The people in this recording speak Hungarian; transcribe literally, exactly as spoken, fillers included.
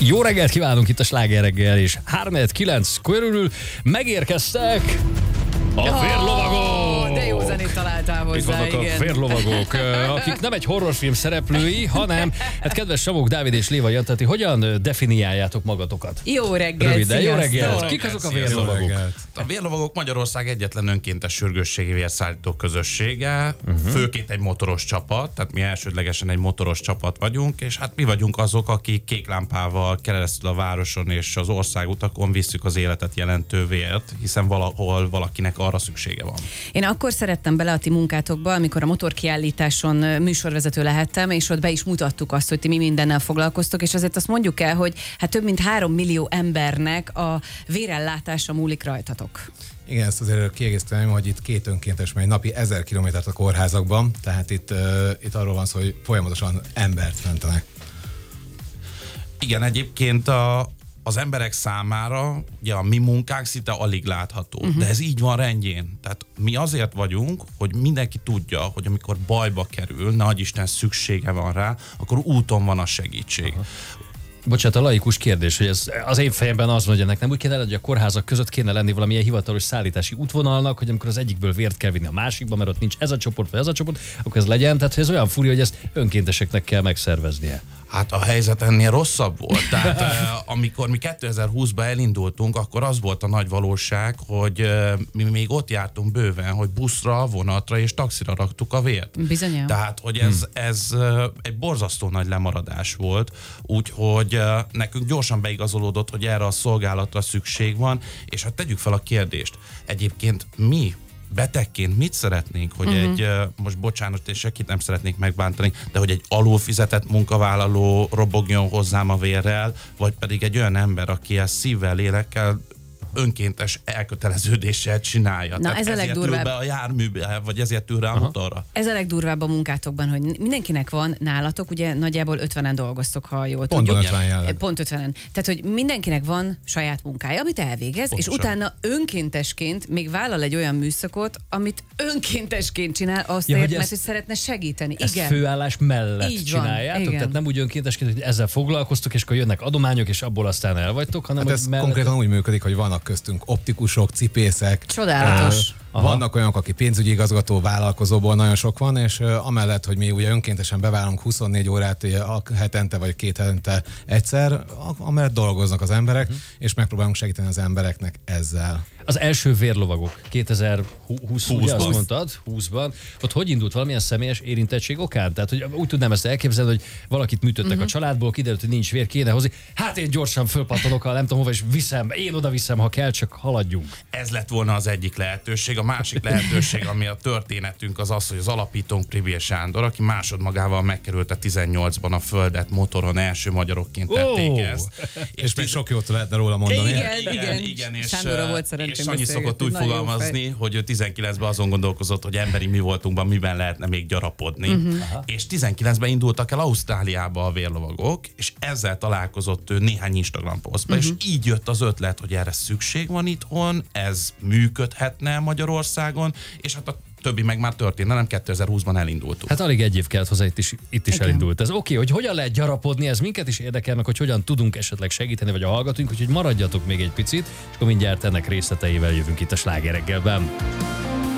Jó reggelt kívánunk itt a Sláger reggel, és három kilenc körül megérkeztek a vérlovagok! De jó zenét találtál hozzá, Itt vannak igen. a vérlovagok, akik nem egy horrorfilm szereplői, hanem, hát kedves Savók, Dávid és Léva Jantati, hogyan definiáljátok magatokat? Jó reggelt, Röviden, jó sziasztok. reggelt! Kik azok a vérlovagok? A vérlovagok Magyarország egyetlen önkéntes sürgősségi vérszállító közössége, uh-huh. főként egy motoros csapat, tehát mi elsődlegesen egy motoros csapat vagyunk, és hát mi vagyunk azok, akik kék lámpával keresztül a városon és az országutakon visszük az életet jelentő vért, hiszen valahol valakinek arra szüksége van. Én akkor szerettem bele a ti munkátokba, amikor a motorkiállításon műsorvezető lehettem, és ott be is mutattuk azt, hogy ti mi mindennel foglalkoztok, és azért azt mondjuk el, hogy hát több mint három millió embernek a vérellátása múlik rajtatok. Igen, ezt azért kiegészíteném, hogy itt két önkéntes megy napi ezer kilométert a kórházakban, tehát itt, uh, itt arról van szó, hogy folyamatosan embert mentenek. Igen, egyébként a, az emberek számára ugye a mi munkánk szinte alig látható, uh-huh. de ez így van rendjén. Tehát mi azért vagyunk, hogy mindenki tudja, hogy amikor bajba kerül, nagy Isten szüksége van rá, akkor úton van a segítség. Uh-huh. Bocsánat, a laikus kérdés, hogy ez az én fejemben az mondja, ennek nem úgy kéne lenni, hogy a kórházak között kéne lenni valamilyen hivatalos szállítási útvonalnak, hogy amikor az egyikből vért kell vinni a másikba, mert ott nincs ez a csoport vagy ez a csoport, akkor ez legyen. Tehát hogy ez olyan furja, hogy ezt önkénteseknek kell megszerveznie. Hát a helyzet ennél rosszabb volt. Tehát eh, amikor mi kétezer-húszban elindultunk, akkor az volt a nagy valóság, hogy eh, mi még ott jártunk bőven, hogy buszra, vonatra és taxira raktuk a vért. Bizony. Tehát, hogy ez, hmm. ez eh, egy borzasztó nagy lemaradás volt, úgyhogy eh, nekünk gyorsan beigazolódott, hogy erre a szolgálatra szükség van, és hát tegyük fel a kérdést. Egyébként mi betegként mit szeretnénk, hogy uh-huh. egy, most bocsánat, és senkit nem szeretnék megbántani, de hogy egy alulfizetett munkavállaló robogjon hozzám a vérrel, vagy pedig egy olyan ember, aki ezt szívvel, lélekkel, önkéntes elköteleződéssel csinálja. Na, Tehát ez a ezért legdurvább. ül be a járműbe, vagy ezért ül rá a motorra. Ez a legdurvább a munkátokban, hogy mindenkinek van nálatok, ugye nagyjából ötvenen dolgoztok, ha jól Pont tudjuk. ötven jelenleg. Pont ötvenen. Tehát, hogy mindenkinek van saját munkája, amit elvégez, Pontosan. és utána önkéntesként még vállal egy olyan műszakot, amit önkéntesként csinál, azt Ja, ért, hogy mert ez- hogy szeretne segíteni. Ezt Igen. főállás mellett Így van, csináljátok? igen. Tehát nem úgy önkéntesként, hogy ezzel foglalkoztok, és akkor jönnek adományok, és abból aztán elvagytok, hanem Hát hogy ez mellett... konkrétan úgy működik, hogy vannak köztünk optikusok, cipészek. Csodálatos. Ö, vannak olyanok, aki pénzügyi igazgató, vállalkozóból nagyon sok van, és ö, amellett, hogy mi ugye önkéntesen bevállalunk huszonnégy órát ö, a hetente vagy két hetente egyszer, a- amellett dolgoznak az emberek, uh-huh. és megpróbálunk segíteni az embereknek ezzel. Az első vérlovagok kétezer-húsz, ugye azt mondtad, húszban, ott hogy indult, valamilyen személyes érintettség okán? Tehát, hogy úgy tudnám ezt elképzelni, hogy valakit műtöttek uh-huh. a családból, kiderült, hogy nincs vér, kéne hozni. Hát én gyorsan fölpattanok, a nem tudom hova, és viszem, én oda viszem, ha kell, csak haladjunk. Ez lett volna az egyik lehetőség. A másik lehetőség, ami a történetünk, az az, hogy az alapítónk Privér Sándor, aki másodmagával megkerülte tizennyolcban a földet motoron, első magyarokként tették Ó! ezt. És még sok jót lehetne róla mondani. Igen, igen, igen. igen, és, Sándorral volt szerencsém és Sanyi beszélgetni. szokott úgy Nagyon jó fogalmazni, hogy ő tizenkilencben azon gondolkozott, hogy emberi mi voltunkban miben lehetne még gyarapodni. Uh-huh. És tizenkilencben indultak el Ausztráliába a vérlovagok, és ezzel találkozott ő néhány Instagram posztba, uh-huh. és így jött az ötlet, hogy erre szükség van itthon, ez működhetne Magyarországon, és hát a többi meg már történelem, kétezer-húszban elindultunk. Hát alig egy év kellett hozzá, itt is, itt is Igen. elindult. Ez oké, okay, hogy hogyan lehet gyarapodni, ez minket is érdekel, meg hogy hogyan tudunk esetleg segíteni, vagy a hallgatóink, úgyhogy maradjatok még egy picit, és akkor mindjárt ennek részleteivel jövünk itt a Sláger reggelben.